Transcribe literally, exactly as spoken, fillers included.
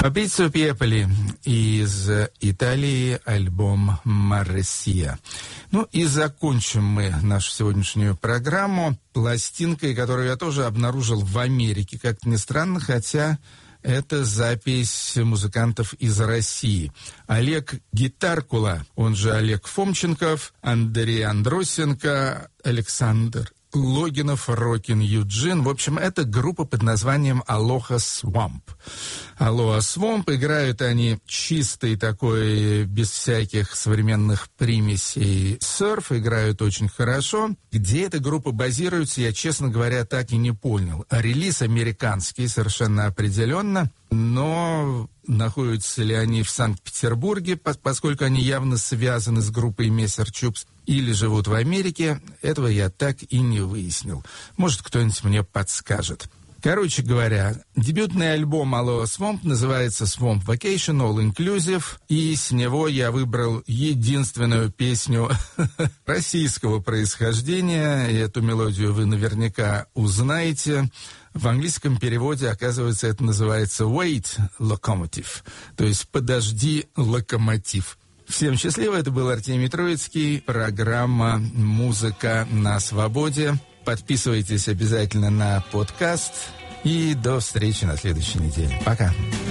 Фабрицио Пьеполи из Италии, альбом «Марсия». Ну и закончим мы нашу сегодняшнюю программу пластинкой, которую я тоже обнаружил в Америке, как ни странно, хотя это запись музыкантов из России. Олег Гитаркула, он же Олег Фомченков, Андрей Андросенко, Александр Логинов, Рокин Юджин. В общем, это группа под названием Aloha Swamp. Aloha Swamp. Играют они чистый такой, без всяких современных примесей серф. Играют очень хорошо. Где эта группа базируется, я, честно говоря, так и не понял. Релиз американский, совершенно определенно. Но находятся ли они в Санкт-Петербурге, поскольку они явно связаны с группой Мессер Чупс, или живут в Америке, этого я так и не выяснил. Может, кто-нибудь мне подскажет. Короче говоря, дебютный альбом Aloha Swamp называется Swamp Vacation All Inclusive, и с него я выбрал единственную песню российского происхождения. И эту мелодию вы наверняка узнаете. В английском переводе, оказывается, это называется «Wait, Locomotive», то есть «Подожди, локомотив». Всем счастливо, это был Артемий Троицкий, программа «Музыка на свободе». Подписывайтесь обязательно на подкаст и до встречи на следующей неделе. Пока.